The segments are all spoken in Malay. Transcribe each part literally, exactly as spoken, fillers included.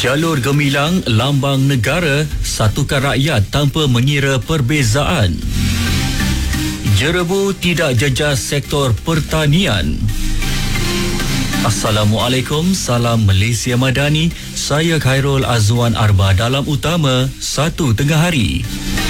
Jalur gemilang lambang negara, satukan rakyat tanpa mengira perbezaan. Jerebu tidak jejas sektor pertanian. Assalamualaikum, salam Malaysia Madani. Saya Khairul Azwan Arba dalam utama satu tengah hari.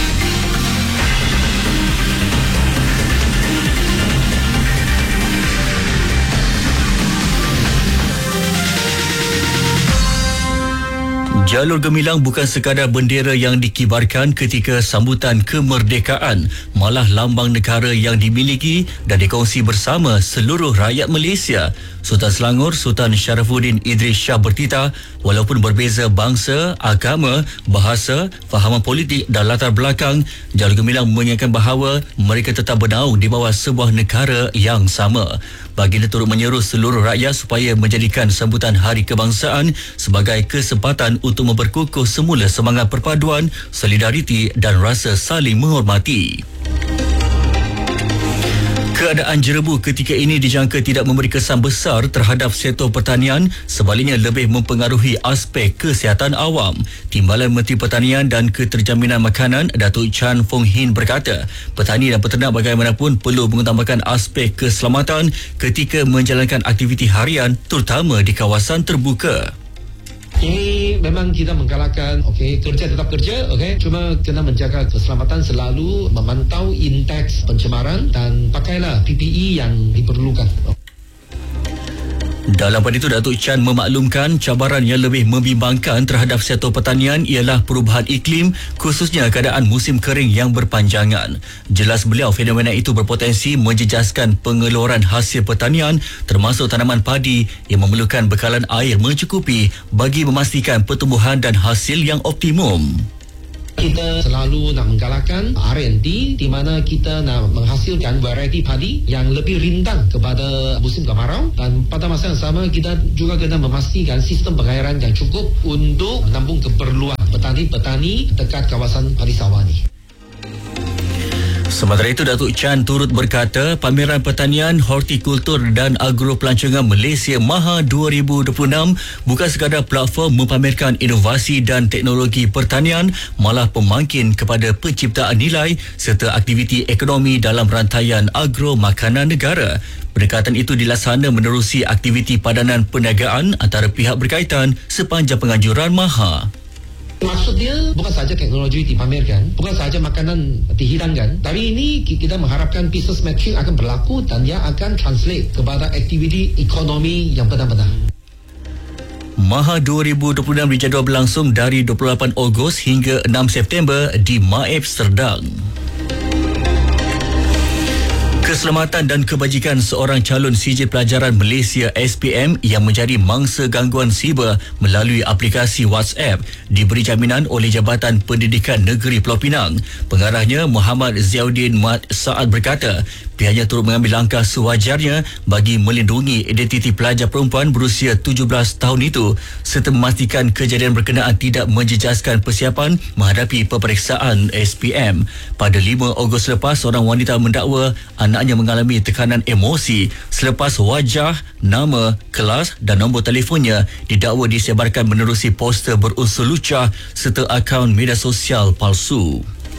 Jalur gemilang bukan sekadar bendera yang dikibarkan ketika sambutan kemerdekaan, malah lambang negara yang dimiliki dan dikongsi bersama seluruh rakyat Malaysia. Sultan Selangor Sultan Sharifuddin Idris Shah bertitah, walaupun berbeza bangsa, agama, bahasa, fahaman politik dan latar belakang, jalur gemilang mengingatkan bahawa mereka tetap bernaung di bawah sebuah negara yang sama. Baginda turut menyeru seluruh rakyat supaya menjadikan sambutan Hari Kebangsaan sebagai kesempatan untuk memperkukuh semula semangat perpaduan, solidariti dan rasa saling menghormati. Keadaan jerebu ketika ini dijangka tidak memberi kesan besar terhadap sektor pertanian, sebaliknya lebih mempengaruhi aspek kesihatan awam. Timbalan Menteri Pertanian dan Keterjaminan Makanan Datuk Chan Fong Hin berkata, petani dan peternak bagaimanapun perlu mengutamakan aspek keselamatan ketika menjalankan aktiviti harian, terutama di kawasan terbuka. Ini memang kita menggalakkan, okey, kerja tetap kerja, okey, cuma kena menjaga keselamatan, selalu memantau indeks pencemaran dan pakailah P P E yang diperlukan. Dalam pada itu, Datuk Chan memaklumkan cabaran yang lebih membimbangkan terhadap sektor pertanian ialah perubahan iklim, khususnya keadaan musim kering yang berpanjangan. Jelas beliau, fenomena itu berpotensi menjejaskan pengeluaran hasil pertanian termasuk tanaman padi yang memerlukan bekalan air mencukupi bagi memastikan pertumbuhan dan hasil yang optimum. Kita selalu nak menggalakkan R and D di mana kita nak menghasilkan variety padi yang lebih rindang kepada musim kemarau, dan pada masa yang sama kita juga kena memastikan sistem pengairan yang cukup untuk menampung keperluan petani-petani dekat kawasan padi sawah ni. Sementara itu, Datuk Chan turut berkata pameran pertanian, hortikultur dan agropelancongan Malaysia Maha dua ribu dua puluh enam bukan sekadar platform mempamerkan inovasi dan teknologi pertanian, malah pemangkin kepada penciptaan nilai serta aktiviti ekonomi dalam rantaian agro makanan negara. Pendekatan itu dilaksana menerusi aktiviti padanan perniagaan antara pihak berkaitan sepanjang penganjuran Maha. Maksud dia bukan sahaja teknologi dipamerkan, bukan sahaja makanan dihidangkan, tapi ini kita mengharapkan business matching akan berlaku dan ia akan translate kepada aktiviti ekonomi yang benar-benar. Maha dua ribu dua puluh enam dijadual berlangsung dari dua puluh lapan Ogos hingga enam September di Maib Serdang. Keselamatan dan kebajikan seorang calon sijil pelajaran Malaysia S P M yang menjadi mangsa gangguan siber melalui aplikasi WhatsApp diberi jaminan oleh Jabatan Pendidikan Negeri Pulau Pinang. Pengarahnya Muhammad Ziauddin Mat Saad berkata, pihaknya turut mengambil langkah sewajarnya bagi melindungi identiti pelajar perempuan berusia tujuh belas tahun itu serta memastikan kejadian berkenaan tidak menjejaskan persiapan menghadapi peperiksaan S P M. Pada lima Ogos lepas, seorang wanita mendakwa anaknya mengalami tekanan emosi selepas wajah, nama, kelas dan nombor telefonnya didakwa disebarkan menerusi poster berunsur lucah serta akaun media sosial palsu.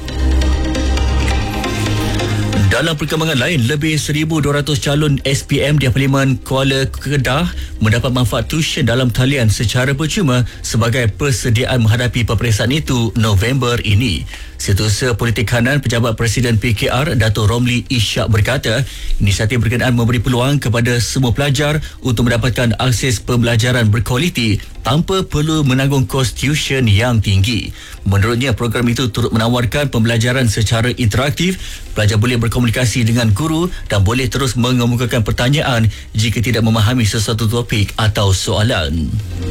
Dalam perkembangan lain, lebih seribu dua ratus calon S P M di Parlimen Kuala Kedah mendapat manfaat tuition dalam talian secara percuma sebagai persediaan menghadapi peperiksaan itu November ini. Setiausaha Politik Kanan Pejabat Presiden P K R Dato' Romli Ishak berkata, inisiatif berkenaan memberi peluang kepada semua pelajar untuk mendapatkan akses pembelajaran berkualiti tanpa perlu menanggung kos tuition yang tinggi. Menurutnya, program itu turut menawarkan pembelajaran secara interaktif. Pelajar boleh berkomunikasi dengan guru dan boleh terus mengemukakan pertanyaan jika tidak memahami sesuatu topik atau soalan.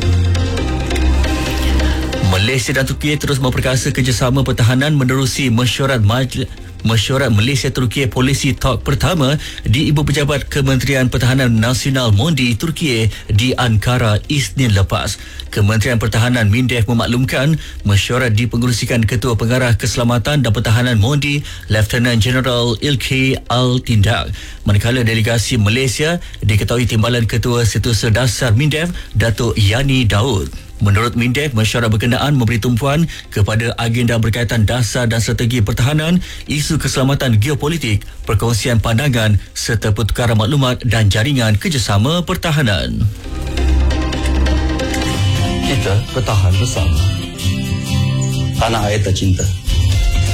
Malaysia dan Turki terus memperkasa kerjasama pertahanan menerusi mesyuarat Majlis Mesyuarat Malaysia-Turki Policy Talk pertama di Ibu Pejabat Kementerian Pertahanan Nasional Mondi, Turki di Ankara Isnin lepas. Kementerian Pertahanan Mindef memaklumkan mesyuarat dipengerusikan Ketua Pengarah Keselamatan dan Pertahanan Mondi, Lieutenant General Ilki Al-Tindak. Manakala delegasi Malaysia diketahui timbalan Ketua Setiausaha Dasar Mindef, Datuk Yani Daud. Menurut Mindef, mesyuarat berkenaan memberi tumpuan kepada agenda berkaitan dasar dan strategi pertahanan, isu keselamatan geopolitik, perkongsian pandangan serta pertukaran maklumat dan jaringan kerjasama pertahanan. Kita bertahan bersama. Tanah air tercinta.